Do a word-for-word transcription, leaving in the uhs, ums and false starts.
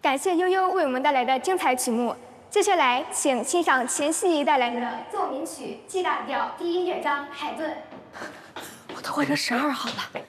感谢悠悠为我们带来的精彩曲目。接下来，请欣赏钱希怡带来的奏鸣曲 G 大调第一乐章海顿。 我都换成十二号了。